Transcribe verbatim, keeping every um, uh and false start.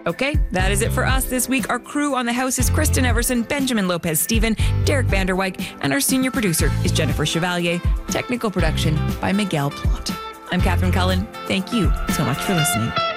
Okay, that is it for us this week. Our crew on the house is Kristen Everson, Benjamin Lopez-Stephen, Derek Vanderwyk, and our senior producer is Jennifer Chevalier. Technical production by Miguel Plot. I'm Catherine Cullen. Thank you so much for listening.